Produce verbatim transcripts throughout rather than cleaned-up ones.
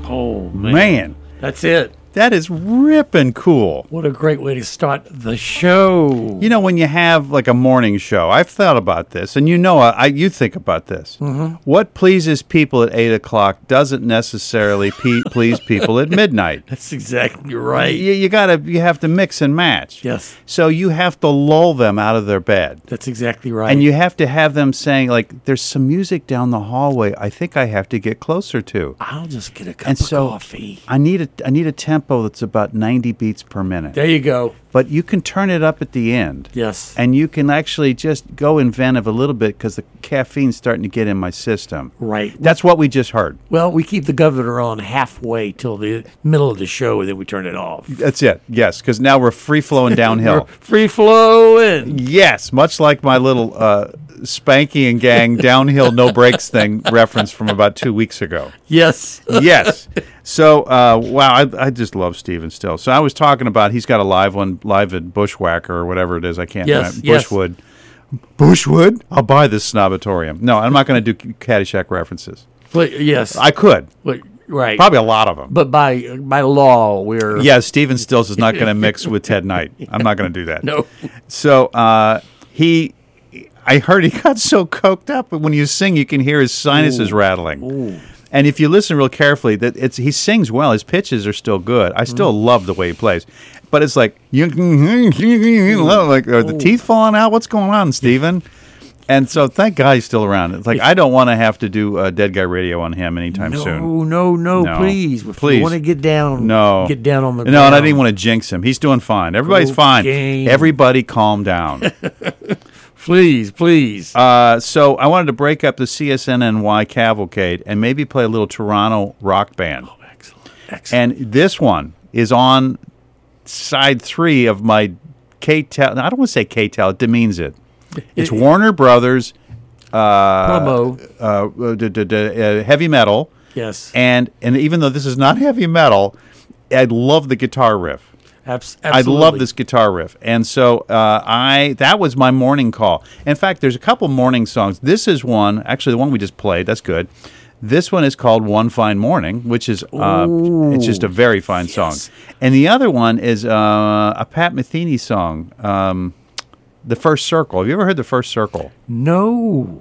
Oh, man. Man, That's it. that is ripping cool. What a great way to start the show. You know, when you have like a morning show, I've thought about this, and you know, I, you think about this. Mm-hmm. What pleases people at eight o'clock doesn't necessarily pe- please people at midnight. That's exactly right. You, you gotta, you have to mix and match. Yes. So you have to lull them out of their bed. That's exactly right. And you have to have them saying, like, there's some music down the hallway I think I have to get closer to. I'll just get a cup And of so coffee. I need a I need a tempo that's about ninety beats per minute. There you go. But you can turn it up at the end. Yes. And you can actually just go inventive a little bit because the caffeine's starting to get in my system. Right. That's what we just heard. Well, we keep the governor on halfway till the middle of the show, and then we turn it off. That's it. Yes, because now we're free flowing downhill. Free flowing. Yes, much like my little uh, Spanky and Gang downhill no brakes thing reference from about two weeks ago. Yes. Yes. So, uh, wow, I, I just love Steven Still. So I was talking about he's got a live one, live at Bushwhacker or whatever it is. I can't Yes, remember. yes. Bushwood. Bushwood? I'll buy this snobatorium. No, I'm not going to do Caddyshack references. But, yes. I could. But, right. Probably a lot of them. But by by law, we're Yeah, Steven Stills is not going to mix with Ted Knight. I'm not going to do that. no. So uh, he, I heard he got so coked up, but when you sing, you can hear his sinuses rattling. Ooh. And if you listen real carefully, that it's he sings well. His pitches are still good. I still Mm. love the way he plays, but it's like you like are the teeth falling out? What's going on, Steven? And so thank God he's still around. It's like I don't want to have to do uh, Dead Guy Radio on him anytime No, soon. no, no, No. please. If Please. you want to get down, No, get down on the no, ground. and I didn't want to jinx him. He's doing fine. Everybody's fine. Okay. Everybody, calm down. Please, please. Uh, so I wanted to break up the C S N N Y cavalcade and maybe play a little Toronto rock band. oh, excellent. Excellent. And this one is on side three of my K-Tel. I don't want to say K-Tel. It demeans it. It's Warner Brothers uh, Promo. uh, uh, d- d- d- uh, heavy metal. Yes. And and even though this is not heavy metal, I love the guitar riff. Abs- I absolutely. love this guitar riff, and so uh, I that was my morning call. In fact, there's a couple morning songs. This is one, actually, the one we just played. That's good. This one is called "One Fine Morning," which is uh, it's just a very fine yes. song. And the other one is uh, a Pat Metheny song, um, "The First Circle." Have you ever heard "The First Circle"? No.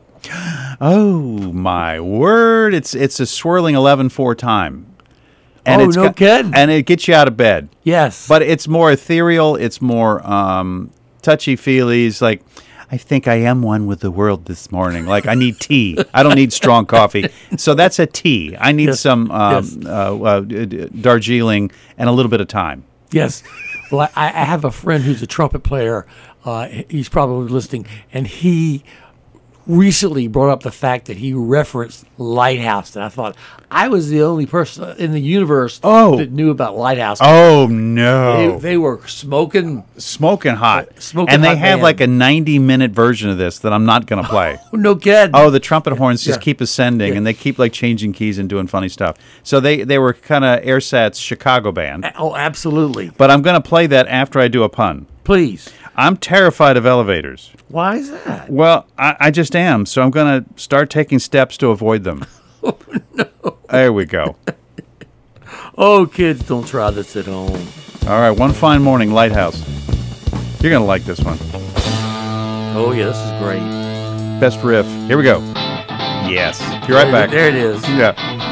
Oh my word! It's it's a swirling eleven four time. And Oh, it's no got- kidding. And it gets you out of bed. Yes. But it's more ethereal. It's more um, touchy-feelies. Like, I think I am one with the world this morning. Like, I need tea. I don't need strong coffee. So that's a tea. I need Yes. some um, Yes. uh, uh, d- d- Darjeeling and a little bit of time. Yes. Well, I, I have a friend who's a trumpet player. Uh, he's probably listening, and he recently brought up the fact that he referenced Lighthouse, and I thought I was the only person in the universe Oh. that knew about Lighthouse. Oh, no. They, they were smoking. Smoking hot. Smoking and they hot have band. like a ninety-minute version of this that I'm not going to play. No kid. Oh, the trumpet horns just Yeah. keep ascending, Yeah. and they keep like changing keys and doing funny stuff. So they, they were kind of AirSat's Chicago band. Oh, absolutely. But I'm going to play that after I do a pun. Please. I'm terrified of elevators. Why is that? Well, I, I just am. So I'm going to start taking steps to avoid them. Oh, no. There we go. Oh, kids, don't try this at home. All right, one fine morning, Lighthouse. You're going to like this one. Oh, yeah, this is great. Best riff. Here we go. Yes. Be right There- back. There it is. Yeah.